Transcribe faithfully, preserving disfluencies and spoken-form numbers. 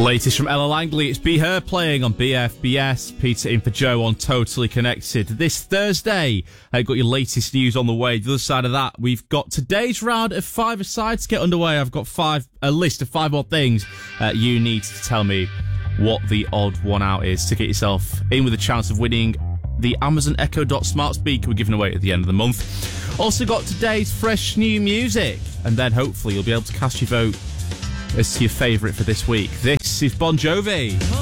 Latest from Ella Langley, it's Be Her playing on B F B S. Peter in for Joe on Totally Connected. This Thursday, I've got your latest news on the way. The other side of that, we've got today's round of five-a-side to get underway. I've got five a list of five odd things uh, you need to tell me what the odd one out is to get yourself in with a chance of winning the Amazon Echo Dot smart speaker we're giving away at the end of the month. Also got today's fresh new music, and then hopefully you'll be able to cast your vote as to your favourite for this week. This is Bon Jovi.